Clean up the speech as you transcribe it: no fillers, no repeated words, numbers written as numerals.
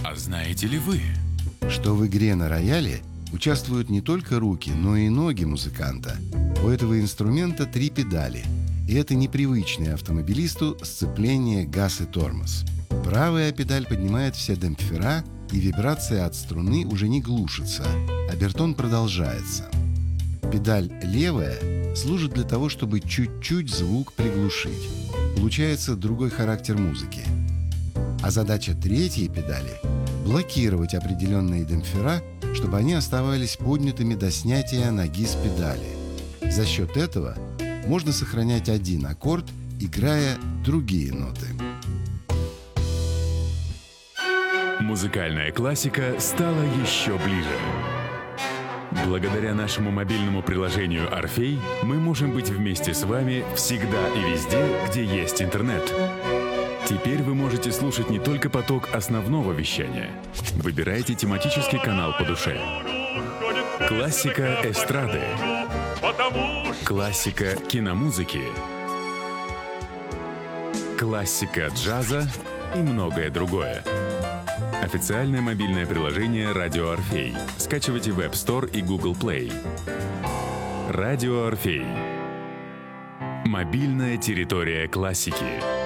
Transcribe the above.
А знаете ли вы, что в игре на рояле участвуют не только руки, но и ноги музыканта. У этого инструмента 3 педали, и это непривычное автомобилисту сцепление газ и тормоз. Правая педаль поднимает все демпфера, и вибрация от струны уже не глушится, а бертон продолжается. Педаль левая служит для того, чтобы чуть-чуть звук приглушить. Получается другой характер музыки. А задача третьей педали – блокировать определенные демпфера, чтобы они оставались поднятыми до снятия ноги с педали. За счет этого можно сохранять один аккорд, играя другие ноты. музыкальная классика стала еще ближе. Благодаря нашему мобильному приложению «Орфей» мы можем быть вместе с вами всегда и везде, где есть интернет. Теперь вы можете слушать не только поток основного вещания. Выбирайте тематический канал по душе. Классика эстрады. Классика киномузыки. Классика джаза и многое другое. Официальное мобильное приложение «Радио Орфей». Скачивайте в App Store и Google Play. «Радио Орфей». Мобильная территория классики.